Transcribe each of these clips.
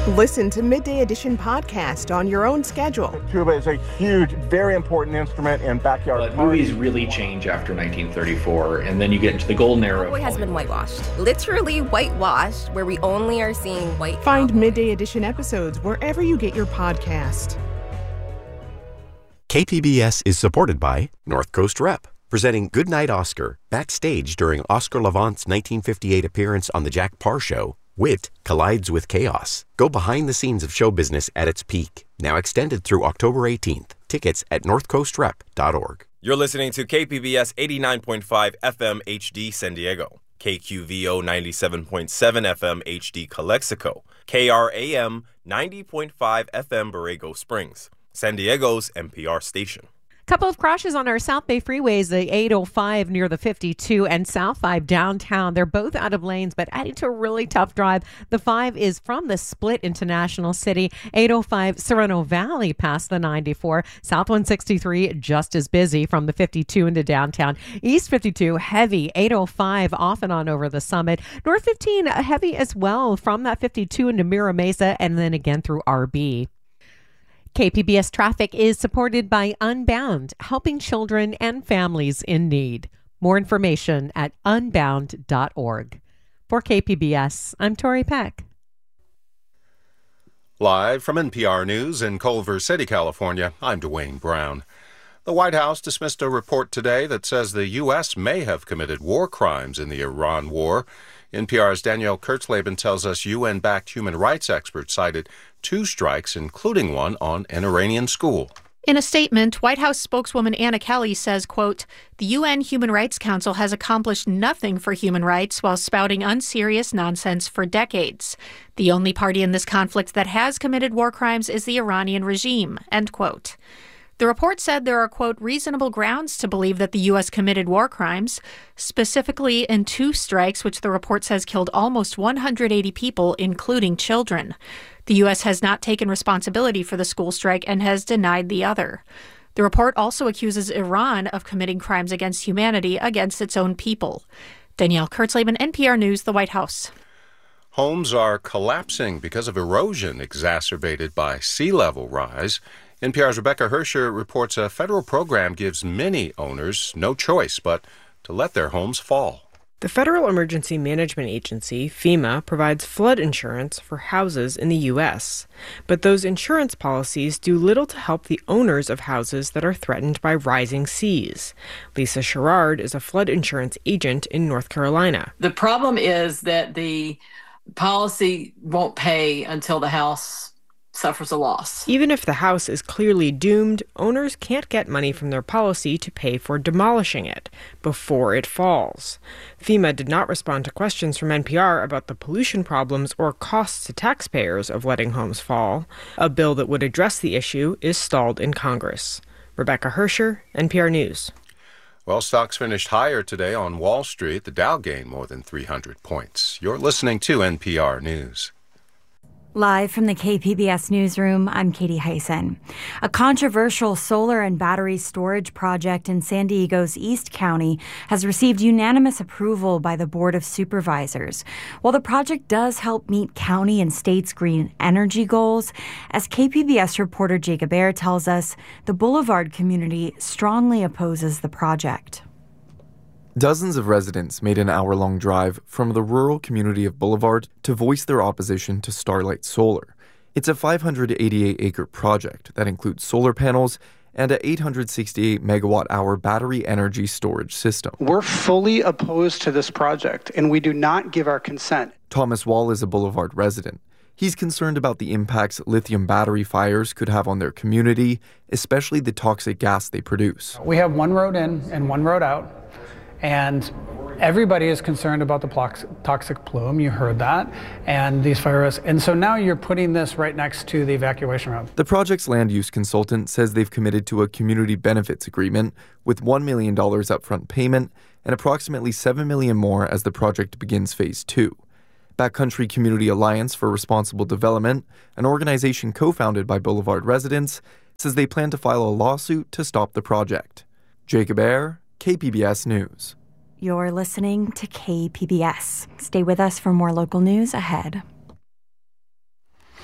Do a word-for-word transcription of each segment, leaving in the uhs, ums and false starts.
Listen to Midday Edition podcast on your own schedule. Tuba is a huge, very important instrument in backyard But parties. movies really change after nineteen thirty-four, and then you get into the golden era. Cowboy has been whitewashed. Literally whitewashed, where we only are seeing white Find cowboys. Midday Edition episodes wherever you get your podcast. K P B S is supported by North Coast Rep, presenting Goodnight Oscar, backstage during Oscar Levant's nineteen fifty-eight appearance on The Jack Parr Show. Wit collides with chaos. Go behind the scenes of show business at its peak. Now extended through October eighteenth. Tickets at north coast rep dot org. You're listening to K P B S eighty-nine point five F M H D San Diego, K Q V O ninety-seven point seven F M H D Calexico, K R A M ninety point five F M Borrego Springs, San Diego's N P R station. Couple of crashes on our South Bay freeways, the eight oh five near the fifty-two and South five downtown. They're both out of lanes, but adding to a really tough drive. The five is from the split into National City. eight oh five Sereno Valley past the ninety-four. South one sixty-three just as busy from the fifty-two into downtown. East fifty-two heavy, eight oh five off and on over the Summit. North fifteen heavy as well from that fifty-two into Mira Mesa and then again through R B. K P B S Traffic is supported by Unbound, helping children and families in need. More information at unbound dot org. For K P B S, I'm Tori Peck. Live from N P R News in Culver City, California, I'm Dwayne Brown. The White House dismissed a report today that says the U S may have committed war crimes in the Iran war. N P R's Danielle Kurtzleben tells us U N-backed human rights experts cited two strikes, including one on an Iranian school. In a statement, White House spokeswoman Anna Kelly says, quote, the U N Human Rights Council has accomplished nothing for human rights while spouting unserious nonsense for decades. The only party in this conflict that has committed war crimes is the Iranian regime, end quote. The report said there are, quote, reasonable grounds to believe that the U S committed war crimes, specifically in two strikes, which the report says killed almost one hundred eighty people, including children. The U S has not taken responsibility for the school strike and has denied the other. The report also accuses Iran of committing crimes against humanity against its own people. Danielle Kurtzleben, N P R News, the White House. Homes are collapsing because of erosion exacerbated by sea level rise. N P R's Rebecca Hersher reports a federal program gives many owners no choice but to let their homes fall. The Federal Emergency Management Agency, FEMA, provides flood insurance for houses in the U S, but those insurance policies do little to help the owners of houses that are threatened by rising seas. Lisa Sherrard is a flood insurance agent in North Carolina. The problem is that the policy won't pay until the house suffers a loss. Even if the house is clearly doomed, owners can't get money from their policy to pay for demolishing it before it falls. FEMA did not respond to questions from N P R about the pollution problems or costs to taxpayers of letting homes fall. A bill that would address the issue is stalled in Congress. Rebecca Hersher, N P R News. Well, stocks finished higher today on Wall Street. The Dow gained more than three hundred points. You're listening to N P R News. Live from the K P B S Newsroom, I'm Katie Hyson. A controversial solar and battery storage project in San Diego's East County has received unanimous approval by the Board of Supervisors. While the project does help meet county and state's green energy goals, as K P B S reporter Jacob Ayer tells us, the Boulevard community strongly opposes the project. Dozens of residents made an hour-long drive from the rural community of Boulevard to voice their opposition to Starlight Solar. It's a five hundred eighty-eight acre project that includes solar panels and an eight hundred sixty-eight megawatt hour battery energy storage system. We're fully opposed to this project, and we do not give our consent. Thomas Wall is a Boulevard resident. He's concerned about the impacts lithium battery fires could have on their community, especially the toxic gas they produce. We have one road in and one road out. And everybody is concerned about the toxic plume. You heard that. And these fire risks. And so now you're putting this right next to the evacuation route. The project's land use consultant says they've committed to a community benefits agreement with one million dollars upfront payment and approximately seven million dollars more as the project begins phase two. Backcountry Community Alliance for Responsible Development, an organization co-founded by Boulevard residents, says they plan to file a lawsuit to stop the project. Jacob Ayer, K P B S News. You're listening to K P B S. Stay with us for more local news ahead.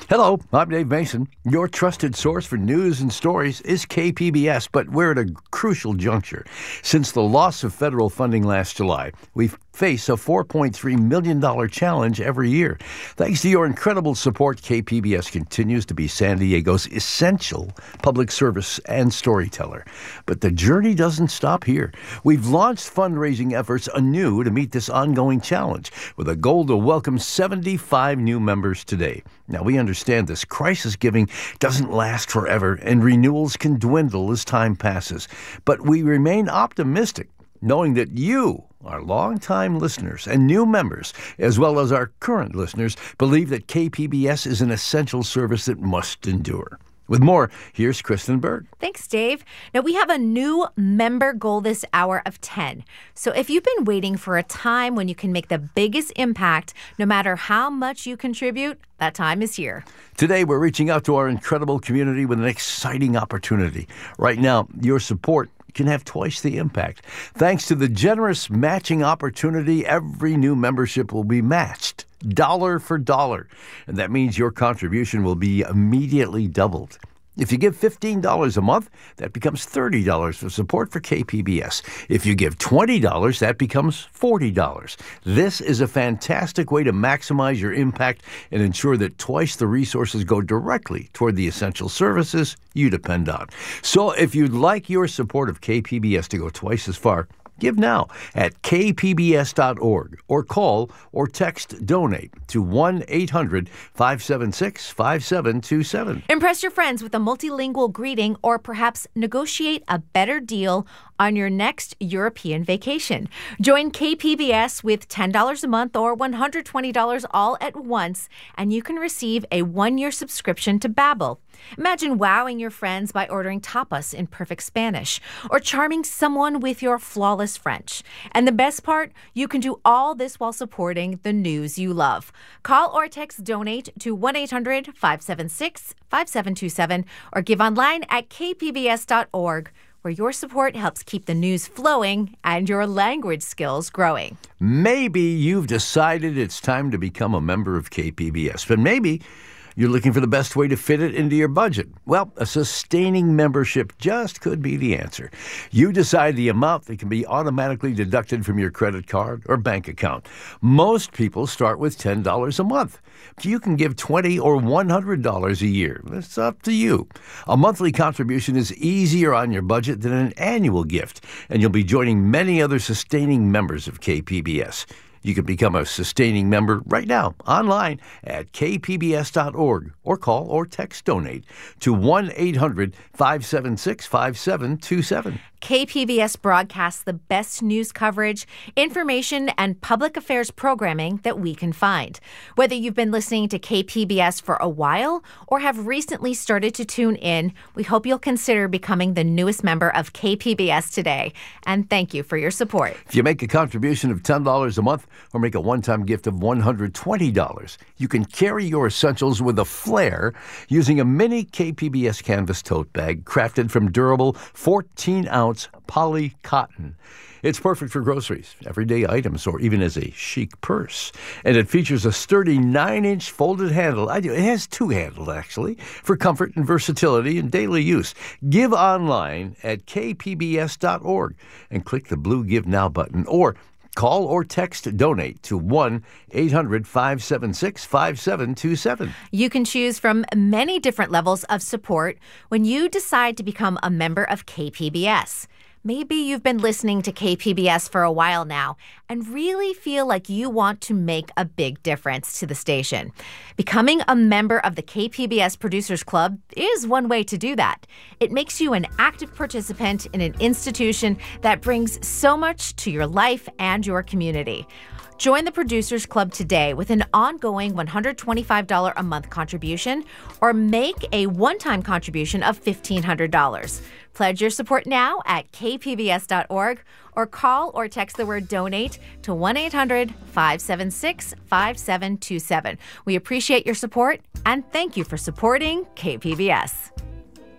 Hello, I'm Dave Mason. Your trusted source for news and stories is K P B S, but we're at a crucial juncture. Since the loss of federal funding last July, we face a four point three million dollars challenge every year. Thanks to your incredible support, K P B S continues to be San Diego's essential public service and storyteller. But the journey doesn't stop here. We've launched fundraising efforts anew to meet this ongoing challenge, with a goal to welcome seventy-five new members today. Now, we understand this crisis giving doesn't last forever, and renewals can dwindle as time passes. But we remain optimistic, knowing that you, our longtime listeners and new members, as well as our current listeners, believe that K P B S is an essential service that must endure. With more, here's Kristen Berg. Thanks, Dave. Now, we have a new member goal this hour of ten. So if you've been waiting for a time when you can make the biggest impact, no matter how much you contribute, that time is here. Today, we're reaching out to our incredible community with an exciting opportunity. Right now, your support can have twice the impact. Thanks to the generous matching opportunity, every new membership will be matched dollar for dollar. And that means your contribution will be immediately doubled. If you give fifteen dollars a month, that becomes thirty dollars for support for K P B S. If you give twenty dollars, that becomes forty dollars. This is a fantastic way to maximize your impact and ensure that twice the resources go directly toward the essential services you depend on. So if you'd like your support of K P B S to go twice as far, give now at k p b s dot org or call or text donate to one eight hundred five seven six five seven two seven. Impress your friends with a multilingual greeting or perhaps negotiate a better deal on your next European vacation. Join K P B S with ten dollars a month or one hundred twenty dollars all at once, and you can receive a one-year subscription to Babbel. Imagine wowing your friends by ordering tapas in perfect Spanish or charming someone with your flawless French. And the best part, you can do all this while supporting the news you love. Call or text donate to one eight hundred five seven six five seven two seven or give online at k p b s dot org, where your support helps keep the news flowing and your language skills growing. Maybe you've decided it's time to become a member of K P B S, but maybe you're looking for the best way to fit it into your budget. Well, a sustaining membership just could be the answer. You decide the amount that can be automatically deducted from your credit card or bank account. Most people start with ten dollars a month. You can give twenty dollars or one hundred dollars a year. It's up to you. A monthly contribution is easier on your budget than an annual gift, and you'll be joining many other sustaining members of K P B S. You can become a sustaining member right now online at k p b s dot org or call or text donate to one eight hundred five seven six five seven two seven. K P B S broadcasts the best news coverage, information, and public affairs programming that we can find. Whether you've been listening to K P B S for a while or have recently started to tune in, we hope you'll consider becoming the newest member of K P B S today. And thank you for your support. If you make a contribution of ten dollars a month or make a one-time gift of one hundred twenty dollars, you can carry your essentials with a flair using a mini K P B S canvas tote bag crafted from durable fourteen ounce poly cotton. It's perfect for groceries, everyday items, or even as a chic purse. And it features a sturdy nine-inch folded handle. It has two handles, actually, for comfort and versatility and daily use. Give online at k p b s dot org and click the blue Give Now button, or call or text donate to one eight hundred five seven six five seven two seven. You can choose from many different levels of support when you decide to become a member of K P B S. Maybe you've been listening to K P B S for a while now and really feel like you want to make a big difference to the station. Becoming a member of the K P B S Producers Club is one way to do that. It makes you an active participant in an institution that brings so much to your life and your community. Join the Producers Club today with an ongoing one hundred twenty-five dollars a month contribution or make a one-time contribution of fifteen hundred dollars. Pledge your support now at k p b s dot org or call or text the word donate to one eight hundred five seven six five seven two seven. We appreciate your support and thank you for supporting K P B S.